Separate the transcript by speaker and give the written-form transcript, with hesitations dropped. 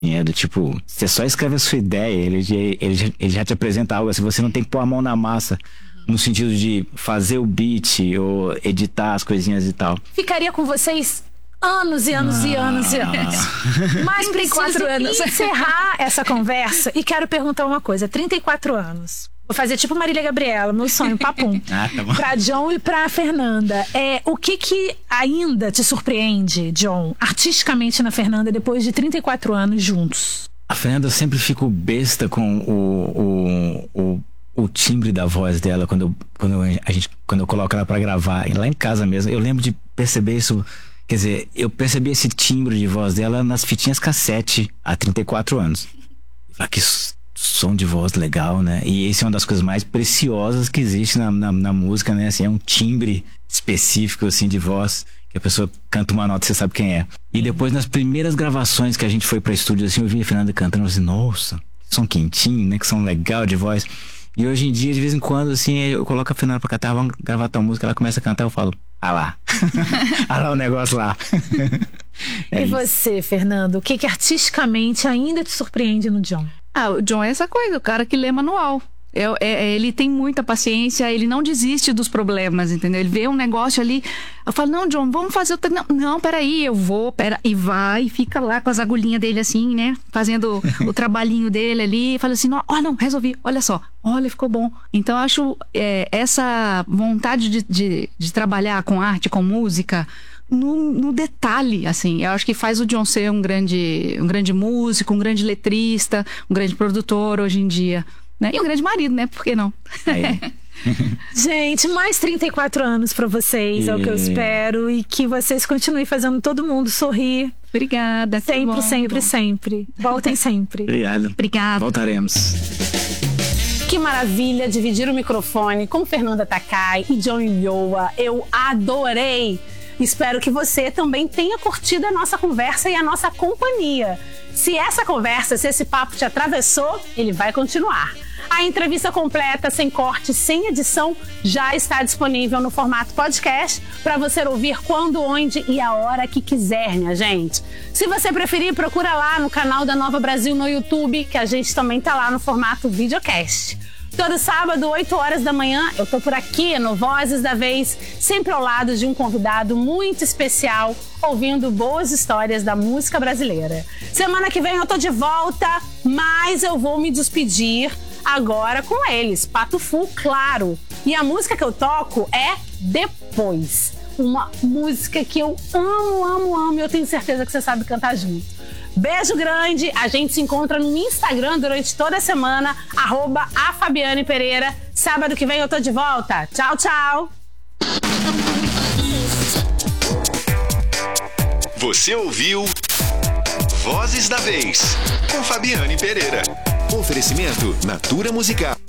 Speaker 1: É do tipo, você só escreve a sua ideia, ele já te apresenta algo assim, você não tem que pôr a mão na massa. No sentido de fazer o beat ou editar as coisinhas e tal.
Speaker 2: Ficaria com vocês anos e anos e anos e anos. Mas preciso encerrar essa conversa e quero perguntar uma coisa. 34 anos. Vou fazer tipo Marília Gabriela, meu sonho, papum.
Speaker 1: Tá bom.
Speaker 2: Pra John e pra Fernanda. O que ainda te surpreende, John, artisticamente na Fernanda, depois de 34 anos juntos?
Speaker 1: A Fernanda, eu sempre fico besta com o timbre da voz dela quando eu coloco ela pra gravar. Lá em casa mesmo, eu lembro de perceber isso. Quer dizer, eu percebi esse timbre de voz dela nas fitinhas cassete há 34 anos. Que som de voz legal, né? E esse é uma das coisas mais preciosas que existe na música, né? Assim, é um timbre específico, assim, de voz, que a pessoa canta uma nota e você sabe quem é. E depois, nas primeiras gravações que a gente foi pra estúdio, assim, eu vi a Fernanda cantando, assim, nossa, que som quentinho, né? Que som legal de voz. E hoje em dia, de vez em quando, assim, eu coloco a Fernanda pra cantar, vamos gravar tua música, ela começa a cantar, eu falo, lá. lá o negócio lá.
Speaker 2: E você, Fernando, o que artisticamente ainda te surpreende no John?
Speaker 3: O John é essa coisa, o cara que lê manual. Ele tem muita paciência, ele não desiste dos problemas, entendeu? Ele vê um negócio ali, eu falo, não, John, vamos fazer não, peraí, e vai, e fica lá com as agulhinhas dele assim, né? Fazendo o trabalhinho dele ali, e fala assim, não, resolvi, olha só, ficou bom. Então eu acho essa vontade de trabalhar com arte, com música, no detalhe, assim, eu acho que faz o John ser um grande músico, um grande letrista, um grande produtor hoje em dia. Né? E um grande marido, né? Por que não?
Speaker 2: Gente, mais 34 anos pra vocês, é o que eu espero. E que vocês continuem fazendo todo mundo sorrir.
Speaker 3: Obrigada.
Speaker 2: Sempre, sempre, sempre. Voltem sempre.
Speaker 1: Obrigado.
Speaker 3: Obrigada.
Speaker 1: Voltaremos.
Speaker 2: Que maravilha dividir o microfone com Fernanda Takai e John Ulloa. Eu adorei. Espero que você também tenha curtido a nossa conversa e a nossa companhia. Se esse papo te atravessou, ele vai continuar. A entrevista completa, sem corte, sem edição, já está disponível no formato podcast para você ouvir quando, onde e a hora que quiser, minha gente. Se você preferir, procura lá no canal da Nova Brasil no YouTube, que a gente também tá lá no formato videocast. Todo sábado, 8 horas da manhã, eu tô por aqui no Vozes da Vez, sempre ao lado de um convidado muito especial, ouvindo boas histórias da música brasileira. Semana que vem eu tô de volta, mas eu vou me despedir agora com eles, Pato Fu, claro. E a música que eu toco é Depois. Uma música que eu amo, e eu tenho certeza que você sabe cantar junto. Beijo grande, a gente se encontra no Instagram durante toda a semana, @afabianepereira. Sábado que vem eu tô de volta. Tchau, tchau.
Speaker 4: Você ouviu Vozes da Vez, com Fabiane Pereira. Oferecimento Natura Musical.